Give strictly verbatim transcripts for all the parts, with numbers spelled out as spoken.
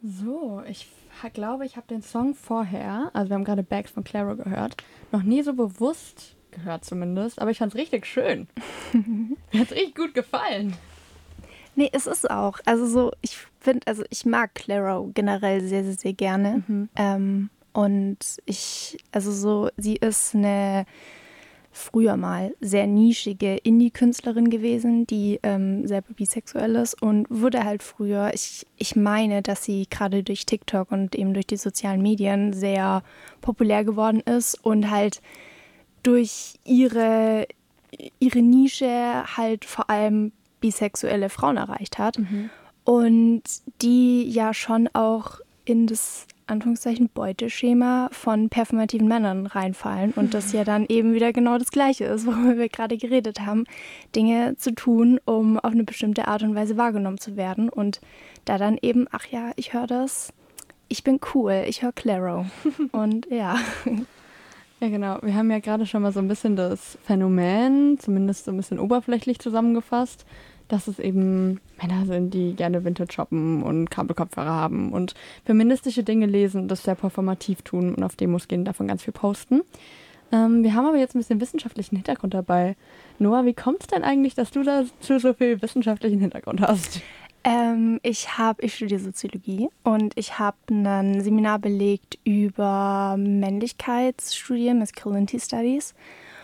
So, ich ha- glaube, ich habe den Song vorher, also wir haben gerade Bags von Clairo gehört, noch nie so bewusst gehört zumindest, aber ich fand es richtig schön. Mir hat es richtig gut gefallen. Nee, es ist auch. Also so, ich finde, also ich mag Clairo generell sehr, sehr, sehr gerne. Mhm. Ähm, und ich, also so, sie ist eine früher mal sehr nischige Indie-Künstlerin gewesen, die ähm, selber bisexuell ist und wurde halt früher, ich, ich meine, dass sie gerade durch TikTok und eben durch die sozialen Medien sehr populär geworden ist und halt durch ihre, ihre Nische halt vor allem bisexuelle Frauen erreicht hat Mhm. und die ja schon auch in das Anführungszeichen Beuteschema von performativen Männern reinfallen und das ja dann eben wieder genau das Gleiche ist, worüber wir gerade geredet haben, Dinge zu tun, um auf eine bestimmte Art und Weise wahrgenommen zu werden und da dann eben, ach ja, ich höre das, ich bin cool, ich höre Clairo und ja. Ja, genau. Wir haben ja gerade schon mal so ein bisschen das Phänomen, zumindest so ein bisschen oberflächlich zusammengefasst, dass es eben Männer sind, die gerne Vintage shoppen und Kabelkopfhörer haben und feministische Dinge lesen und das sehr performativ tun und auf Demos gehen, davon ganz viel posten. Ähm, wir haben aber jetzt ein bisschen wissenschaftlichen Hintergrund dabei. Noah, wie kommt es denn eigentlich, dass du dazu so viel wissenschaftlichen Hintergrund hast? Ähm, ich habe, ich studiere Soziologie und ich habe ein Seminar belegt über Männlichkeitsstudien, Masculinity Studies.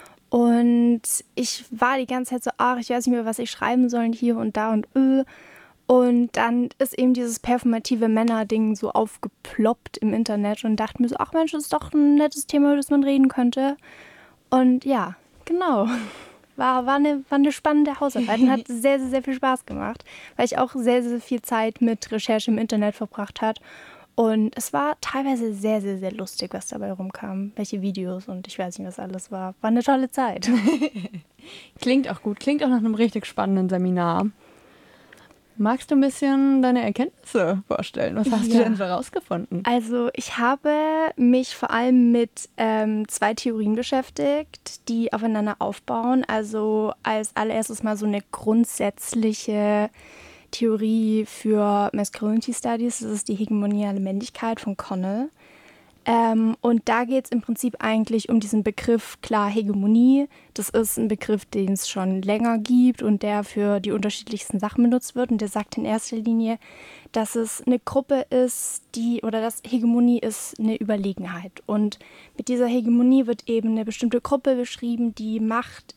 Und ich war die ganze Zeit so, ach, ich weiß nicht mehr, was ich schreiben soll, hier und da und öh. Und dann ist eben dieses performative Männer-Ding so aufgeploppt im Internet und dachte mir so, ach Mensch, das ist doch ein nettes Thema, über das man reden könnte. Und ja, genau. War, war, eine, war eine spannende Hausarbeit und hat sehr, sehr, sehr viel Spaß gemacht, weil ich auch sehr, sehr viel Zeit mit Recherche im Internet verbracht habe. Und es war teilweise sehr, sehr, sehr lustig, was dabei rumkam. Welche Videos und ich weiß nicht, was alles war. War eine tolle Zeit. Klingt auch gut, klingt auch nach einem richtig spannenden Seminar. Magst du ein bisschen deine Erkenntnisse vorstellen? Was hast du Ja. denn so rausgefunden? Also ich habe mich vor allem mit ähm, zwei Theorien beschäftigt, die aufeinander aufbauen. Also als allererstes mal so eine grundsätzliche Theorie für Masculinity Studies. Das ist die hegemoniale Männlichkeit von Connell. Ähm, und da geht es im Prinzip eigentlich um diesen Begriff, klar, Hegemonie. Das ist ein Begriff, den es schon länger gibt und der für die unterschiedlichsten Sachen benutzt wird. Und der sagt in erster Linie, dass es eine Gruppe ist, die, oder dass Hegemonie ist eine Überlegenheit. Und mit dieser Hegemonie wird eben eine bestimmte Gruppe beschrieben, die Macht